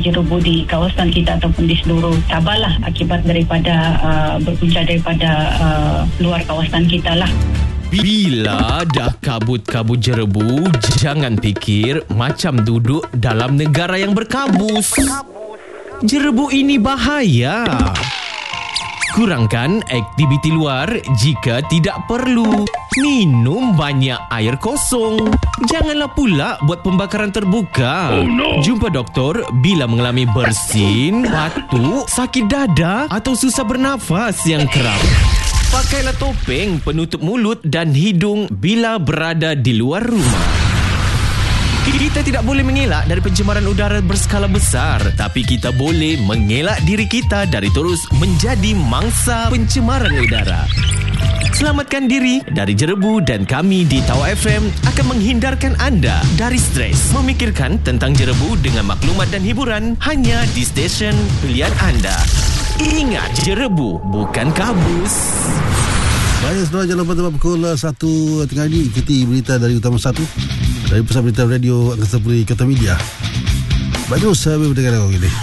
jerebu di kawasan kita ataupun di seluruh Sabah lah, akibat daripada berpunca daripada luar kawasan kita lah. Bila dah kabut-kabut jerebu, jangan fikir macam duduk dalam negara yang berkabus. Jerebu ini bahaya. Kurangkan aktiviti luar jika tidak perlu. Minum banyak air kosong. Janganlah pula buat pembakaran terbuka. Jumpa doktor bila mengalami bersin, batuk, sakit dada atau susah bernafas yang kerap. Pakailah topeng penutup mulut dan hidung bila berada di luar rumah. Kita tidak boleh mengelak dari pencemaran udara berskala besar, tapi kita boleh mengelak diri kita dari terus menjadi mangsa pencemaran udara. Selamatkan diri dari jerebu dan kami di Tawa FM akan menghindarkan anda dari stres memikirkan tentang jerebu dengan maklumat dan hiburan hanya di stesen pilihan anda. Ingat, jerebu bukan kabus. Baik, saudara, jangan lupa tempat pukul 1 tengah ini ikuti berita dari Utama 1 dari Pusat Berita Radio Angkasa Puri Kota Media. Baik, terus saya berdengar ini.